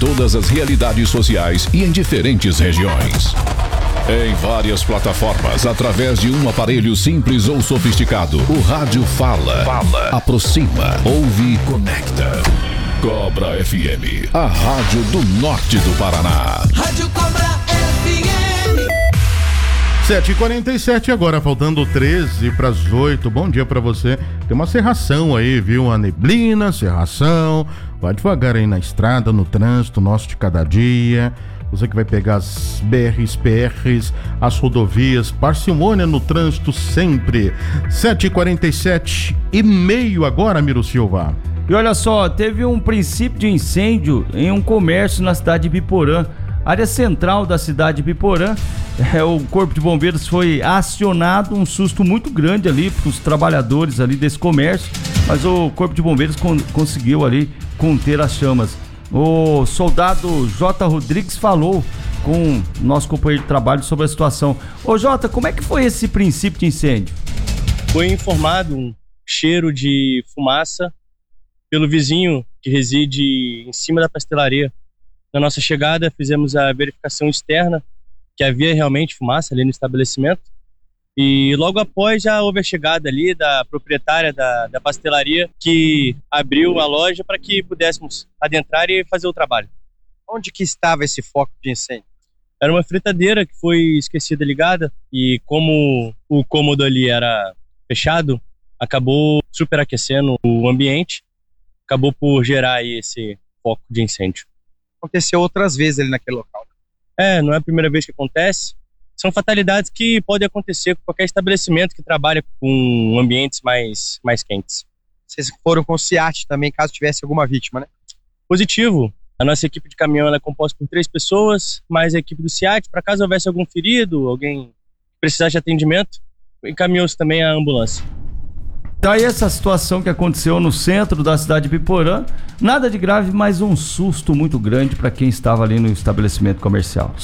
todas as realidades sociais e em diferentes regiões. Em várias plataformas, através de um aparelho simples ou sofisticado, o rádio fala, aproxima, ouve e conecta. Cobra FM, a rádio do norte do Paraná. Rádio Cobra FM. 7h47 agora, faltando 13 para as 8. Bom dia para você. Tem uma cerração aí, viu? Uma neblina, cerração. Vai devagar aí na estrada, no trânsito nosso de cada dia. Você que vai pegar as BRs, PRs, as rodovias, parcimônia no trânsito sempre. 7h47 e meio agora, Miro Silva. E olha só, teve um princípio de incêndio em um comércio na cidade de Biporã, área central da cidade de Biporã. O Corpo de Bombeiros foi acionado, um susto muito grande ali para os trabalhadores ali desse comércio, mas o Corpo de Bombeiros conseguiu ali conter as chamas. O soldado J. Rodrigues falou com o nosso companheiro de trabalho sobre a situação. Ô Jota, como é que foi esse princípio de incêndio? Foi informado um cheiro de fumaça pelo vizinho que reside em cima da pastelaria. Na nossa chegada, fizemos a verificação externa, que havia realmente fumaça ali no estabelecimento. E logo após já houve a chegada ali da proprietária da pastelaria, que abriu a loja para que pudéssemos adentrar e fazer o trabalho. Onde que estava esse foco de incêndio? Era uma fritadeira que foi esquecida ligada e como o cômodo ali era fechado, acabou superaquecendo o ambiente, acabou por gerar aí esse foco de incêndio. Aconteceu outras vezes ali naquele local. Não é a primeira vez que acontece. São fatalidades que podem acontecer com qualquer estabelecimento que trabalha com ambientes mais quentes. Vocês foram com o SEAT também, caso tivesse alguma vítima, né? Positivo. A nossa equipe de caminhão ela é composta por 3 pessoas, mais a equipe do SEAT. Para caso houvesse algum ferido, alguém precisasse de atendimento, encaminhou-se também a ambulância. Tá aí essa situação que aconteceu no centro da cidade de Biporã. Nada de grave, mas um susto muito grande para quem estava ali no estabelecimento comercial.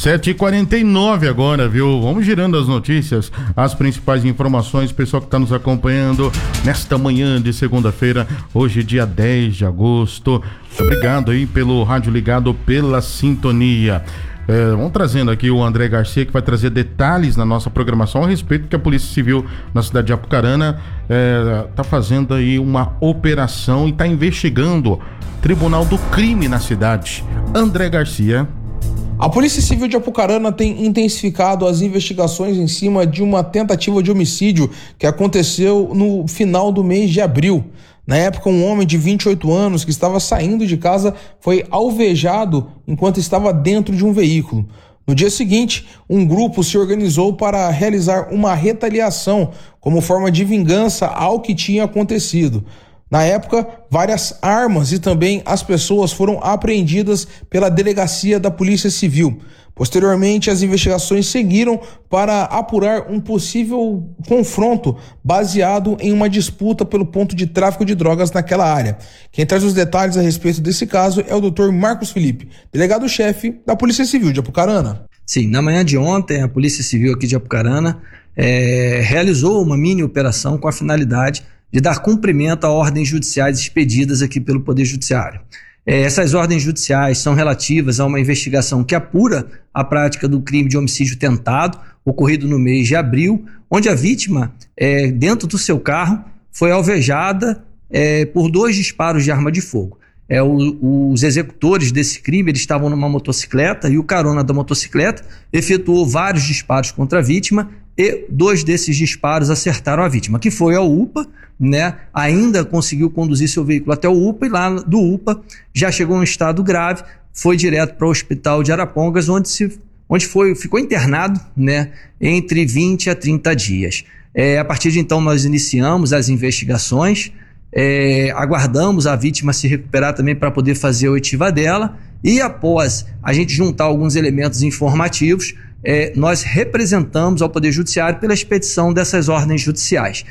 7h49 agora, viu? Vamos girando as notícias, as principais informações, pessoal que está nos acompanhando nesta manhã de segunda-feira, hoje dia 10 de agosto. Obrigado aí pelo rádio ligado, pela sintonia. Vamos trazendo aqui o André Garcia, que vai trazer detalhes na nossa programação a respeito que a Polícia Civil na cidade de Apucarana está fazendo aí uma operação e está investigando Tribunal do Crime na cidade. André Garcia. A Polícia Civil de Apucarana tem intensificado as investigações em cima de uma tentativa de homicídio que aconteceu no final do mês de abril. Na época, um homem de 28 anos que estava saindo de casa foi alvejado enquanto estava dentro de um veículo. No dia seguinte, um grupo se organizou para realizar uma retaliação como forma de vingança ao que tinha acontecido. Na época, várias armas e também as pessoas foram apreendidas pela delegacia da Polícia Civil. Posteriormente, as investigações seguiram para apurar um possível confronto baseado em uma disputa pelo ponto de tráfico de drogas naquela área. Quem traz os detalhes a respeito desse caso é o Dr. Marcos Felipe, delegado-chefe da Polícia Civil de Apucarana. Sim, na manhã de ontem, a Polícia Civil aqui de Apucarana realizou uma mini operação com a finalidade de dar cumprimento a ordens judiciais expedidas aqui pelo Poder Judiciário. Essas ordens judiciais são relativas a uma investigação que apura a prática do crime de homicídio tentado, ocorrido no mês de abril, onde a vítima, dentro do seu carro, foi alvejada por 2 disparos de arma de fogo. Os executores desse crime eles estavam numa motocicleta e o carona da motocicleta efetuou vários disparos contra a vítima e 2 desses disparos acertaram a vítima, que foi ao UPA, né? Ainda conseguiu conduzir seu veículo até o UPA e lá do UPA já chegou em um estado grave, foi direto para o hospital de Arapongas, onde ficou internado, né? Entre 20 a 30 dias. A partir de então nós iniciamos as investigações, aguardamos a vítima se recuperar também para poder fazer a oitiva dela e após a gente juntar alguns elementos informativos, nós representamos ao Poder Judiciário pela expedição dessas ordens judiciais.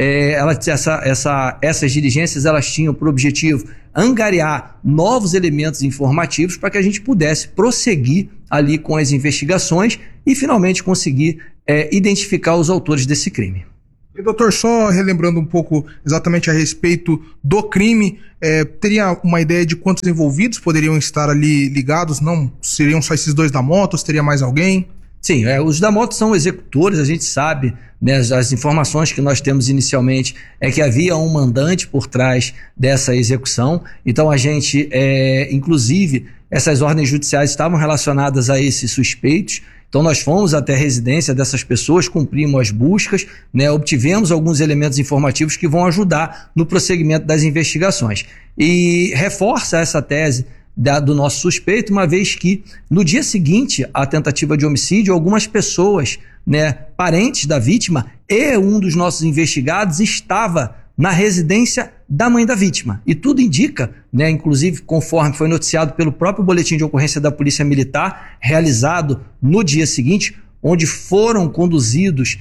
Essas diligências elas tinham por objetivo angariar novos elementos informativos para que a gente pudesse prosseguir ali com as investigações e finalmente conseguir identificar os autores desse crime. E, doutor, só relembrando um pouco exatamente a respeito do crime, teria uma ideia de quantos envolvidos poderiam estar ali ligados? Não seriam só esses 2 da moto, ou teria mais alguém? Sim, os da moto são executores, a gente sabe, né, as informações que nós temos inicialmente é que havia um mandante por trás dessa execução, então a gente, inclusive, essas ordens judiciais estavam relacionadas a esses suspeitos, então nós fomos até a residência dessas pessoas, cumprimos as buscas, né, obtivemos alguns elementos informativos que vão ajudar no prosseguimento das investigações. E reforça essa tese do nosso suspeito, uma vez que no dia seguinte à tentativa de homicídio, algumas pessoas, né, parentes da vítima e um dos nossos investigados estava na residência da mãe da vítima. E tudo indica, né, inclusive conforme foi noticiado pelo próprio boletim de ocorrência da Polícia Militar, realizado no dia seguinte, onde foram conduzidos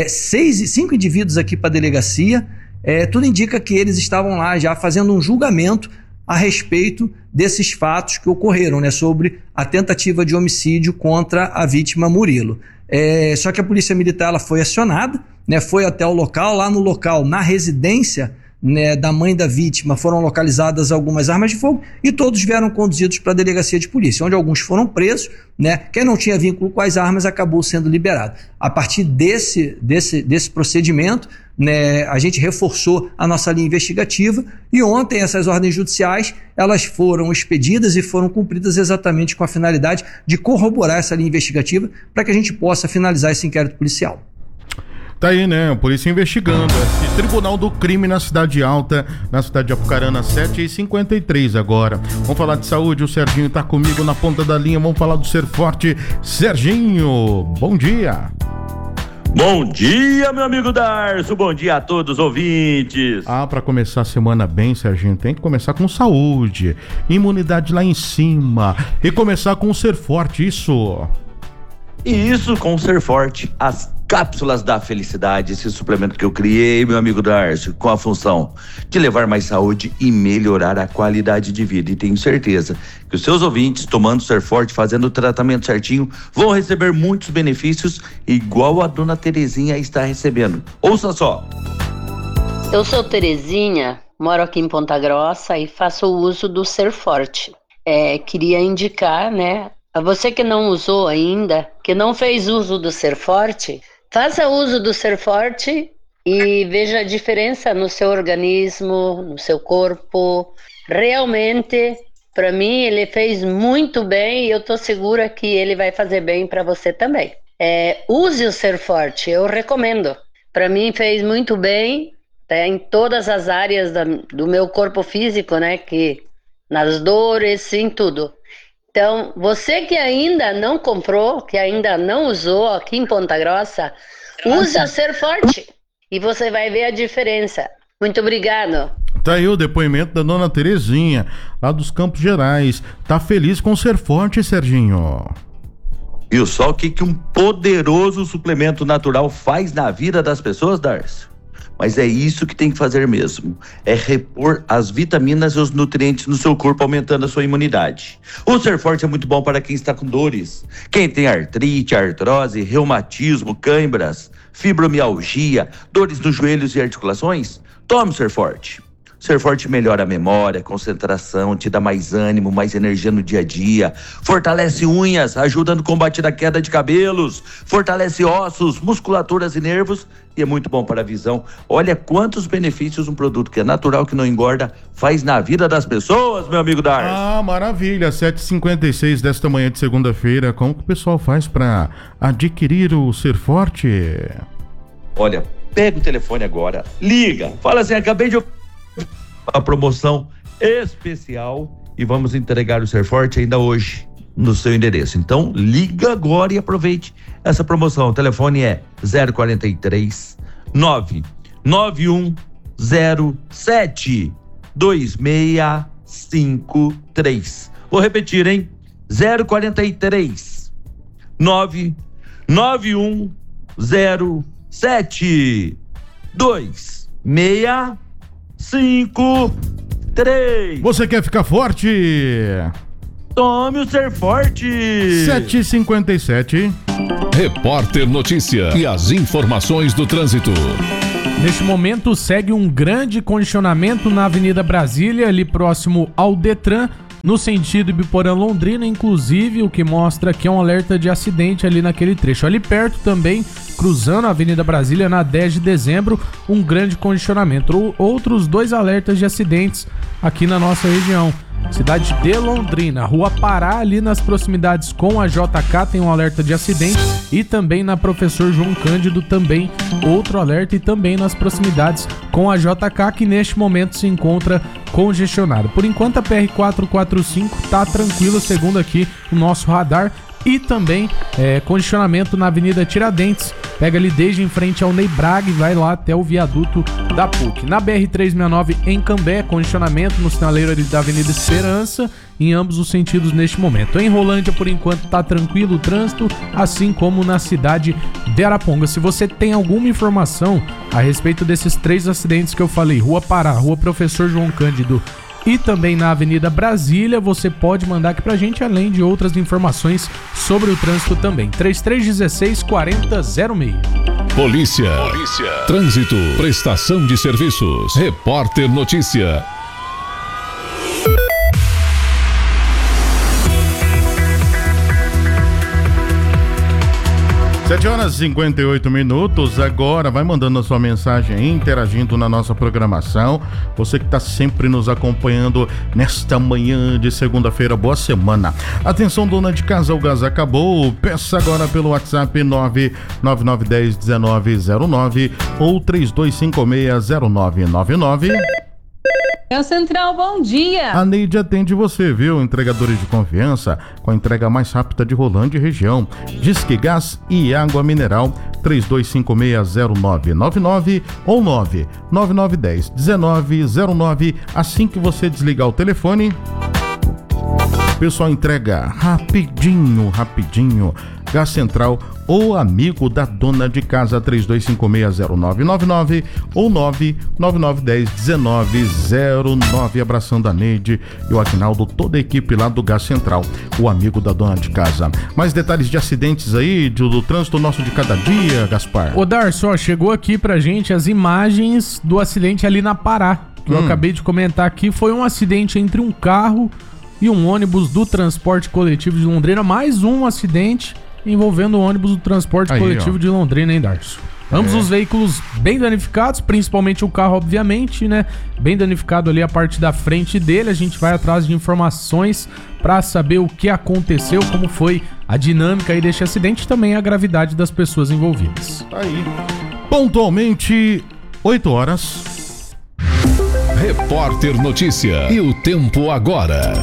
5 indivíduos aqui para a delegacia, tudo indica que eles estavam lá já fazendo um julgamento a respeito desses fatos que ocorreram, né, sobre a tentativa de homicídio contra a vítima Murilo. Só que a Polícia Militar ela foi acionada, né, foi até o local, lá no local, na residência, né, da mãe da vítima, foram localizadas algumas armas de fogo e todos vieram conduzidos para a delegacia de polícia, onde alguns foram presos, né, quem não tinha vínculo com as armas acabou sendo liberado. A partir desse procedimento, né, a gente reforçou a nossa linha investigativa e ontem essas ordens judiciais elas foram expedidas e foram cumpridas exatamente com a finalidade de corroborar essa linha investigativa para que a gente possa finalizar esse inquérito policial. Tá aí, né? A polícia investigando esse Tribunal do Crime na Cidade Alta, na cidade de Apucarana, 7h53 agora. Vamos falar de saúde, o Serginho tá comigo na ponta da linha, vamos falar do Ser Forte. Serginho, bom dia. Bom dia, meu amigo Darcio, bom dia a todos os ouvintes. Para começar a semana bem, Serginho, tem que começar com saúde, imunidade lá em cima e começar com o Ser Forte, isso. E isso com o Ser Forte, as cápsulas da felicidade, esse suplemento que eu criei, meu amigo Darcio, com a função de levar mais saúde e melhorar a qualidade de vida. E tenho certeza que os seus ouvintes, tomando Ser Forte, fazendo o tratamento certinho, vão receber muitos benefícios, igual a dona Terezinha está recebendo. Ouça só. Eu sou Terezinha, moro aqui em Ponta Grossa e faço o uso do Ser Forte. Queria indicar, né, a você que não usou ainda, que não fez uso do Ser Forte, faça uso do Ser Forte e veja a diferença no seu organismo, no seu corpo. Realmente, para mim, ele fez muito bem e eu tô segura que ele vai fazer bem para você também. Use o Ser Forte, eu recomendo. Para mim fez muito bem, tá, em todas as áreas do meu corpo físico, né? Que nas dores, em tudo. Então, você que ainda não comprou, que ainda não usou aqui em Ponta Grossa, use o Ser Forte e você vai ver a diferença. Muito obrigado. Tá aí o depoimento da dona Terezinha, lá dos Campos Gerais. Tá feliz com o Ser Forte, Serginho? Viu só o que um poderoso suplemento natural faz na vida das pessoas, Darcio? Mas é isso que tem que fazer mesmo, é repor as vitaminas e os nutrientes no seu corpo, aumentando a sua imunidade. O Ser Forte é muito bom para quem está com dores, quem tem artrite, artrose, reumatismo, câimbras, fibromialgia, dores nos joelhos e articulações. Tome o Ser Forte. Ser Forte melhora a memória, a concentração, te dá mais ânimo, mais energia no dia a dia, fortalece unhas, ajuda no combate da queda de cabelos, fortalece ossos, musculaturas e nervos e é muito bom para a visão. Olha quantos benefícios um produto que é natural, que não engorda, faz na vida das pessoas, meu amigo Darcio. Maravilha, 7h56 desta manhã de segunda-feira. Como que o pessoal faz para adquirir o Ser Forte? Olha, pega o telefone agora, liga, fala assim, acabei de a promoção especial e vamos entregar o Ser Forte ainda hoje no seu endereço. Então liga agora e aproveite essa promoção. O telefone é 043 99107 2653. Vou repetir, hein? 043 99107 2653. Você quer ficar forte? Tome o Ser Forte. 7h57. Repórter Notícia e as informações do trânsito. Neste momento segue um grande congestionamento na Avenida Brasília, ali próximo ao Detran, no sentido Ibiporã-Londrina, inclusive o que mostra que é um alerta de acidente ali naquele trecho. Ali perto também, cruzando a Avenida Brasília na 10 de dezembro, um grande congestionamento. Outros 2 alertas de acidentes aqui na nossa região. Cidade de Londrina, Rua Pará, ali nas proximidades com a JK, tem um alerta de acidente, e também na Professor João Cândido, também outro alerta, e também nas proximidades com a JK, que neste momento se encontra congestionada. Por enquanto a PR-445 tá tranquilo, segundo aqui o nosso radar. E também congestionamento na Avenida Tiradentes, pega ali desde em frente ao Ney Braga e vai lá até o viaduto da PUC. Na BR-369 em Cambé, congestionamento no sinaleiro ali da Avenida Esperança, em ambos os sentidos neste momento. Em Rolândia, por enquanto, tá tranquilo o trânsito, assim como na cidade de Arapongas. Se você tem alguma informação a respeito desses 3 acidentes que eu falei, Rua Pará, Rua Professor João Cândido e também na Avenida Brasília, você pode mandar aqui pra gente, além de outras informações sobre o trânsito também. 3316-4006. Polícia. Trânsito, prestação de serviços, Repórter Notícia. 7h58, agora vai mandando a sua mensagem aí, interagindo na nossa programação. Você que está sempre nos acompanhando nesta manhã de segunda-feira, boa semana. Atenção, dona de casa, o gás acabou. Peça agora pelo WhatsApp 999101909 ou 32560999. Central, bom dia. A Neide atende você, viu? Entregadores de confiança, com a entrega mais rápida de Rolândia e região. Disque Gás e Água Mineral, 32560999 ou 999101909. Assim que você desligar o telefone, o pessoal entrega rapidinho. Gás Central, ou amigo da dona de casa, 32560999 ou 999101909. Abraçando a Neide e o Aguinaldo, toda a equipe lá do Gás Central, o amigo da dona de casa. Mais detalhes de acidentes aí, do trânsito nosso de cada dia, Gaspar? Ô Darcy, chegou aqui pra gente as imagens do acidente ali na Pará, que eu acabei de comentar aqui. Foi um acidente entre um carro e um ônibus do transporte coletivo de Londrina, mais um acidente envolvendo o ônibus do transporte coletivo de Londrina, hein, Darcio? Ambos os veículos bem danificados, principalmente o carro, obviamente, né? Bem danificado ali a parte da frente dele. A gente vai atrás de informações para saber o que aconteceu, como foi a dinâmica aí deste acidente e também a gravidade das pessoas envolvidas. Aí, pontualmente, 8 horas. Repórter Notícia. E o tempo agora.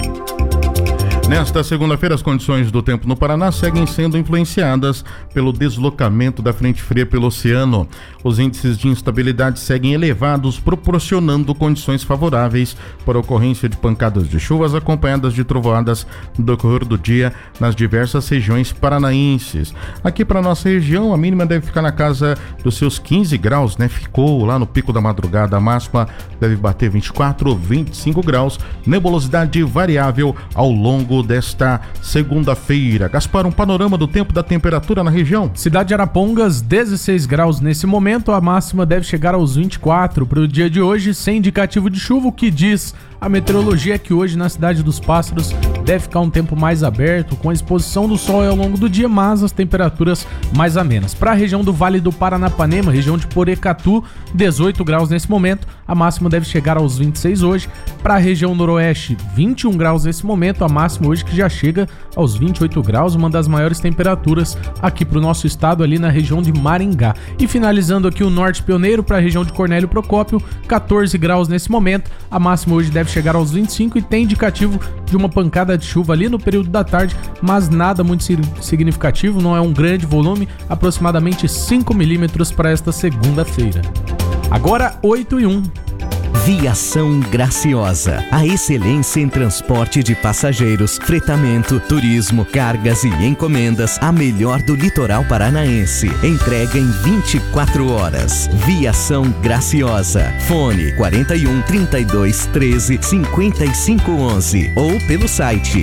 Nesta segunda-feira, as condições do tempo no Paraná seguem sendo influenciadas pelo deslocamento da frente fria pelo oceano. Os índices de instabilidade seguem elevados, proporcionando condições favoráveis para a ocorrência de pancadas de chuvas acompanhadas de trovoadas no decorrer do dia nas diversas regiões paranaenses. Aqui para nossa região, a mínima deve ficar na casa dos seus 15 graus, né? Ficou lá no pico da madrugada, a máxima deve bater 24 ou 25 graus, nebulosidade variável ao longo desta segunda-feira. Gaspar, um panorama do tempo, da temperatura na região. Cidade de Arapongas, 16 graus nesse momento, a máxima deve chegar aos 24 para o dia de hoje, sem indicativo de chuva. O que diz a meteorologia é que hoje na Cidade dos Pássaros deve ficar um tempo mais aberto, com a exposição do sol ao longo do dia, mas as temperaturas mais amenas. Para a região do Vale do Paranapanema, região de Porecatu, 18 graus nesse momento, a máxima deve chegar aos 26 hoje. Para a região noroeste, 21 graus nesse momento, a máxima hoje que já chega aos 28 graus, uma das maiores temperaturas aqui para o nosso estado, ali na região de Maringá. E finalizando aqui o norte pioneiro, para a região de Cornélio Procópio, 14 graus nesse momento, a máxima hoje deve chegar aos 25 e tem indicativo de uma pancada de chuva ali no período da tarde, mas nada muito significativo, não é um grande volume, aproximadamente 5 milímetros para esta segunda-feira. Agora 8:01. Viação Graciosa, a excelência em transporte de passageiros, fretamento, turismo, cargas e encomendas, a melhor do litoral paranaense. Entrega em 24 horas. Viação Graciosa. Fone 41 32 13 55 11 ou pelo site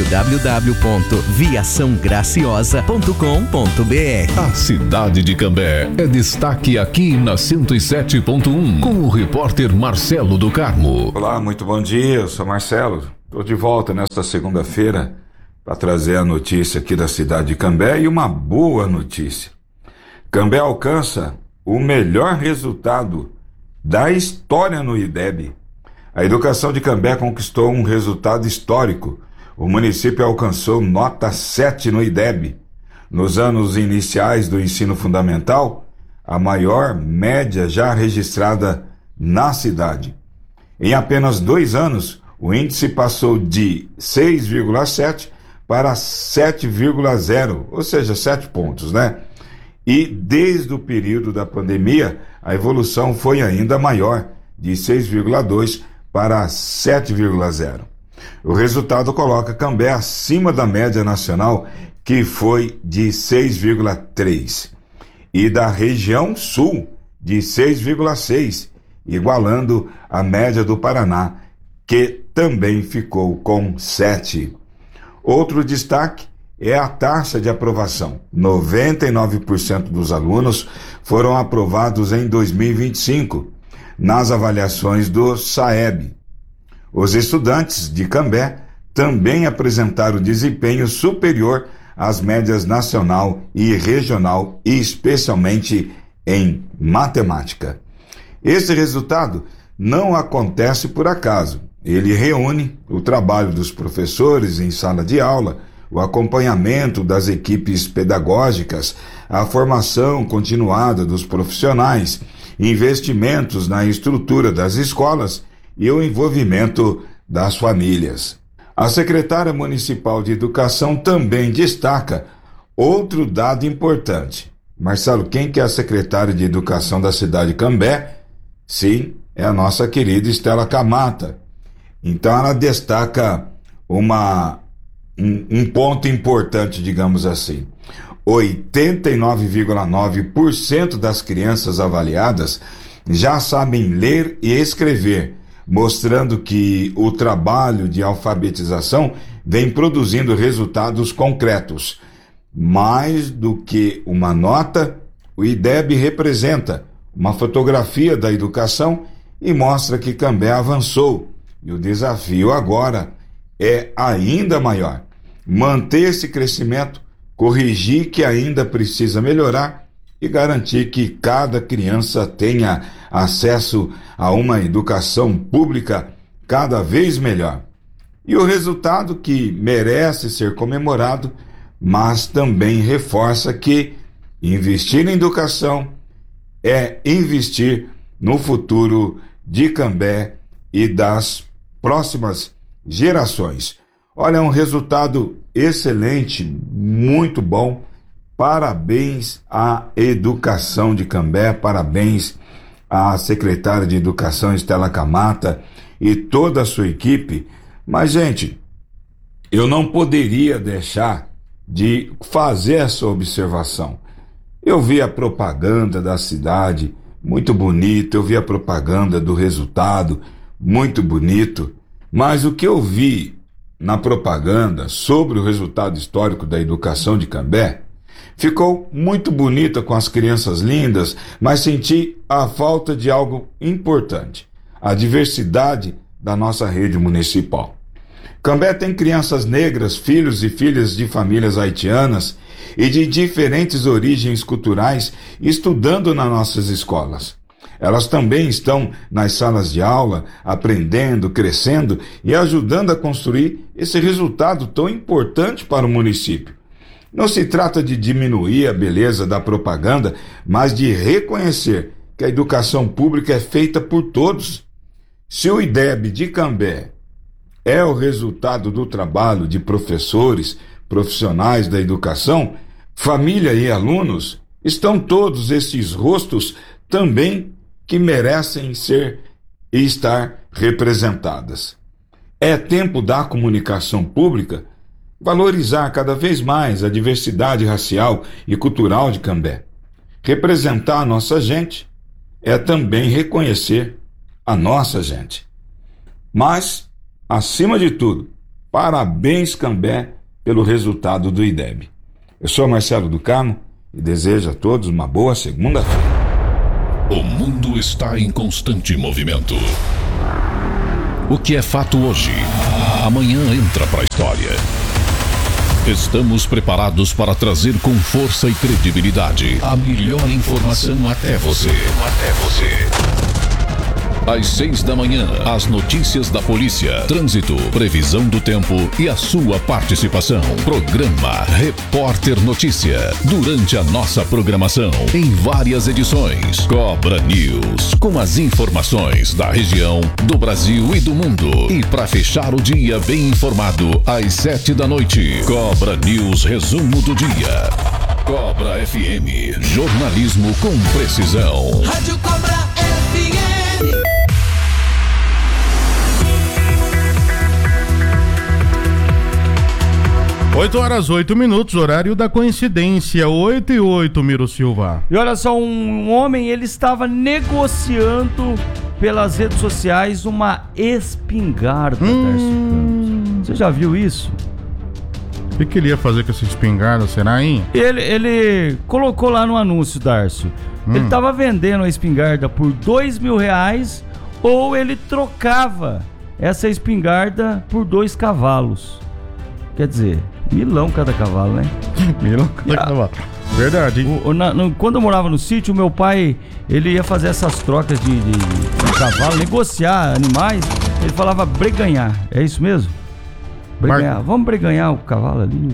www.viaçãograciosa.com.br. A cidade de Cambé é destaque aqui na 107.1 com o repórter Marcelo do Carmo. Olá, muito bom dia, eu sou Marcelo. Estou de volta nesta segunda-feira para trazer a notícia aqui da cidade de Cambé e uma boa notícia. Cambé alcança o melhor resultado da história no IDEB. A educação de Cambé conquistou um resultado histórico. O município alcançou nota 7 no IDEB. Nos anos iniciais do ensino fundamental, a maior média já registrada na cidade. Em apenas 2 anos, o índice passou de 6,7 para 7,0, ou seja, 7 pontos, né? E desde o período da pandemia, a evolução foi ainda maior, de 6,2 para 7,0. O resultado coloca Cambé acima da média nacional, que foi de 6,3, e da região sul, de 6,6, igualando a média do Paraná, que também ficou com 7. Outro destaque é a taxa de aprovação. 99% dos alunos foram aprovados em 2025, nas avaliações do SAEB. Os estudantes de Cambé também apresentaram desempenho superior às médias nacional e regional, e especialmente em matemática. Esse resultado não acontece por acaso. Ele reúne o trabalho dos professores em sala de aula, o acompanhamento das equipes pedagógicas, a formação continuada dos profissionais, investimentos na estrutura das escolas e o envolvimento das famílias. A secretária municipal de Educação também destaca outro dado importante. Marcelo, quem que é a secretária de Educação da cidade de Cambé? Sim, é a nossa querida Estela Camata. Então ela destaca um ponto importante, digamos assim. 89,9% das crianças avaliadas já sabem ler e escrever, mostrando que o trabalho de alfabetização vem produzindo resultados concretos. Mais do que uma nota, o IDEB representa uma fotografia da educação e mostra que Cambé avançou. E o desafio agora é ainda maior. Manter esse crescimento, corrigir que ainda precisa melhorar e garantir que cada criança tenha acesso a uma educação pública cada vez melhor. E o resultado que merece ser comemorado, mas também reforça que investir em educação é investir no futuro de Cambé e das próximas gerações. Olha, é um resultado excelente, muito bom. Parabéns à educação de Cambé, parabéns à secretária de Educação Estela Camata e toda a sua equipe. Mas, gente, eu não poderia deixar de fazer essa observação. Eu vi a propaganda da cidade, muito bonito, eu vi a propaganda do resultado, muito bonito, mas o que eu vi na propaganda sobre o resultado histórico da educação de Cambé ficou muito bonita com as crianças lindas, mas senti a falta de algo importante, a diversidade da nossa rede municipal. Cambé tem crianças negras, filhos e filhas de famílias haitianas e de diferentes origens culturais estudando nas nossas escolas. Elas também estão nas salas de aula, aprendendo, crescendo e ajudando a construir esse resultado tão importante para o município. Não se trata de diminuir a beleza da propaganda, mas de reconhecer que a educação pública é feita por todos. Se o IDEB de Cambé é o resultado do trabalho de professores, profissionais da educação, família e alunos, estão todos esses rostos também que merecem ser e estar representadas. É tempo da comunicação pública valorizar cada vez mais a diversidade racial e cultural de Cambé. Representar a nossa gente é também reconhecer a nossa gente. Mas, acima de tudo, parabéns, Cambé, pelo resultado do IDEB. Eu sou Marcelo do Carmo e desejo a todos uma boa segunda-feira. O mundo está em constante movimento. O que é fato hoje, amanhã entra para a história. Estamos preparados para trazer com força e credibilidade a melhor informação até você. Às 6 da manhã, as notícias da polícia, trânsito, previsão do tempo e a sua participação. Programa Repórter Notícia. Durante a nossa programação, em várias edições. Cobra News, com as informações da região, do Brasil e do mundo. E para fechar o dia bem informado, às 7 da noite, Cobra News Resumo do Dia. Cobra FM, jornalismo com precisão. Rádio Cobra FM. 8h08, horário da coincidência, 8h08, Miro Silva. E olha só, um homem, ele estava negociando pelas redes sociais uma espingarda, Darcy Campos. Você já viu isso? O que ele ia fazer com essa espingarda, será, hein? Ele colocou lá no anúncio, Darcy. Ele estava vendendo a espingarda por R$2.000 ou ele trocava essa espingarda por 2 cavalos. Quer dizer, milão cada cavalo, né? Milão cada cavalo. Verdade, hein? Quando eu morava no sítio, meu pai, ele ia fazer essas trocas de cavalo, negociar animais. Ele falava breganhar. É isso mesmo? Breganhar. Vamos breganhar o cavalo ali.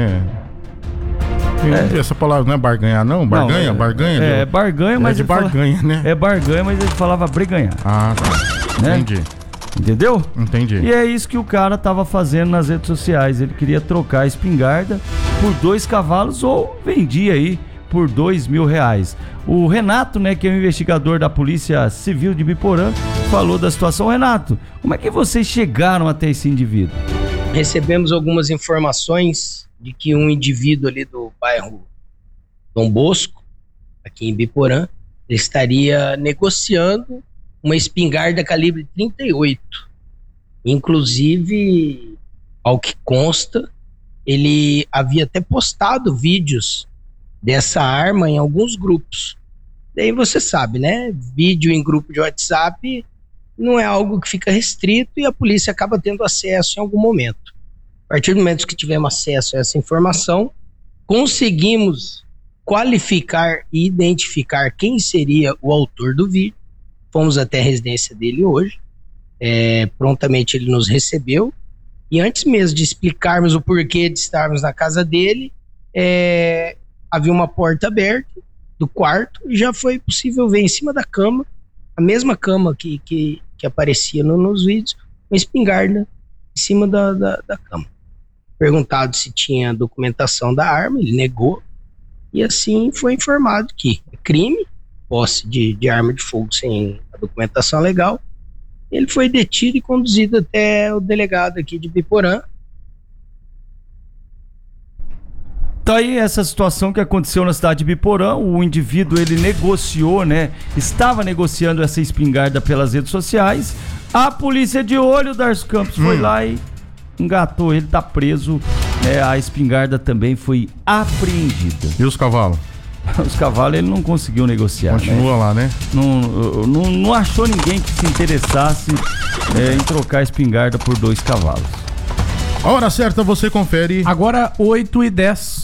Essa palavra não é barganhar, não? Barganha? Não, barganha? É barganha, mas de barganha, né? É barganha, mas ele falava breganhar. Ah, tá. Né? Entendi. Entendeu? Entendi. E é isso que o cara tava fazendo nas redes sociais. Ele queria trocar a espingarda por 2 cavalos ou vendia aí por R$2.000. O Renato, né, que é o investigador da Polícia Civil de Biporã, falou da situação. Renato, como é que vocês chegaram até esse indivíduo? Recebemos algumas informações de que um indivíduo ali do bairro Dom Bosco, aqui em Biporã, ele estaria negociando uma espingarda calibre 38. Inclusive, ao que consta, ele havia até postado vídeos dessa arma em alguns grupos. Daí você sabe, né? Vídeo em grupo de WhatsApp não é algo que fica restrito e a polícia acaba tendo acesso em algum momento. A partir do momento que tivemos acesso a essa informação, conseguimos qualificar e identificar quem seria o autor do vídeo. Fomos até a residência dele hoje. Prontamente ele nos recebeu. E antes mesmo de explicarmos o porquê de estarmos na casa dele, havia uma porta aberta do quarto e já foi possível ver em cima da cama, a mesma cama que aparecia nos vídeos, uma espingarda em cima da cama. Perguntado se tinha documentação da arma, ele negou. E assim foi informado que é crime, posse de arma de fogo sem a documentação legal. Ele foi detido e conduzido até o delegado aqui de Biporã. Tá aí essa situação que aconteceu na cidade de Biporã. O indivíduo, ele negociou, né? Estava negociando essa espingarda pelas redes sociais. A polícia de olho, Darcy Campos, foi lá e engatou ele, tá preso. A espingarda também foi apreendida. E os cavalos? Os cavalos ele não conseguiu negociar. Continua, né? Lá, né? Não achou ninguém que se interessasse em trocar a espingarda por 2 cavalos. A hora certa você confere. Agora 8h10.